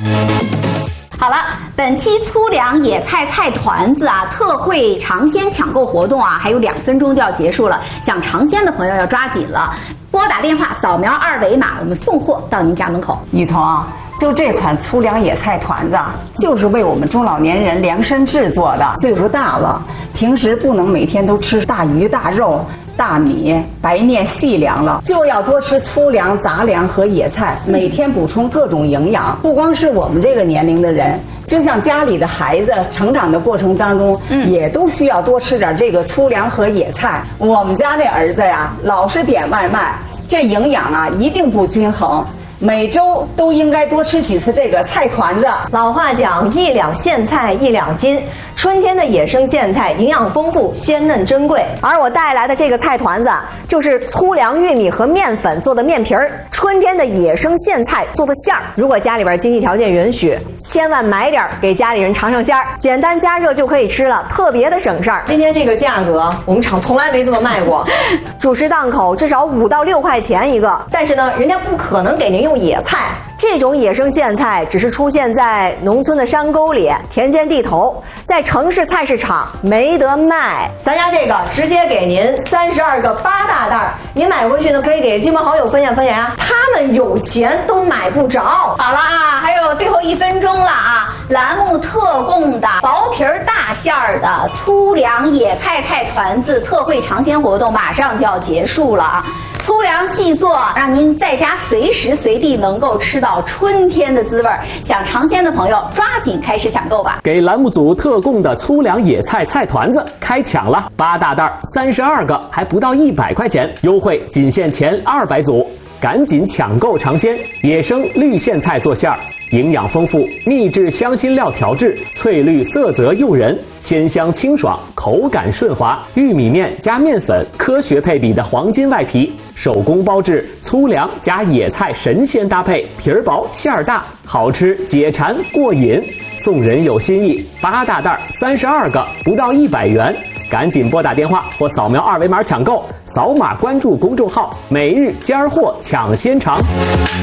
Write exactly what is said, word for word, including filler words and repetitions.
好了，本期粗粮野菜菜团子啊特惠尝鲜抢购活动啊，还有两分钟就要结束了，想尝鲜的朋友要抓紧了，拨打电话扫描二维码，我们送货到您家门口。 雨桐啊，就这款粗粮野菜团子啊，就是为我们中老年人量身制作的。岁数大了，平时不能每天都吃大鱼大肉、大米、白面、细粮了，就要多吃粗粮、杂粮和野菜，每天补充各种营养。不光是我们这个年龄的人，就像家里的孩子成长的过程当中，嗯，也都需要多吃点这个粗粮和野菜。我们家那儿子呀，老是点外卖，这营养啊一定不均衡。每周都应该多吃几次这个菜团子。 老话讲，一两苋菜一两斤。春天的野生苋菜营养丰富，鲜嫩珍贵。而我带来的这个菜团子，就是粗粮、玉米和面粉做的面皮儿，春天的野生苋菜做的馅儿。如果家里边经济条件允许，千万买点给家里人尝尝鲜儿，简单加热就可以吃了，特别的省事儿。今天这个价格，我们厂从来没这么卖过。主食档口至少五到六块钱一个，但是呢，人家不可能给您用野菜。这种野生苋菜只是出现在农村的山沟里、田间地头，在城市菜市场没得卖。咱家这个直接给您三十二个八大袋，您买回去呢可以给亲朋好友分享分享啊，他们有钱都买不着。 好了啊，还有最后一分钟了啊！栏目特供的薄皮儿大馅儿的粗粮野菜菜团子特惠尝鲜活动马上就要结束了啊！粗粮细做，让您在家随时随地能够吃到春天的滋味。想尝鲜的朋友，抓紧开始抢购吧！ 给栏目组特供的粗粮野菜菜团子开抢了，八大袋，三十二个，还不到一百块钱，优惠仅限前二百组，赶紧抢购尝鲜！野生绿苋菜做馅儿。营养丰富，秘制香辛料调制，翠绿色泽诱人，鲜香清爽，口感顺滑。玉米面加面粉，科学配比的黄金外皮，手工包制，粗粮加野菜神仙搭配，皮儿薄馅儿大，好吃解馋过瘾。送人有心意，八大袋三十二个，不到一百元。赶紧拨打电话或扫描二维码抢购，扫码关注公众号“每日尖儿货抢鲜尝”。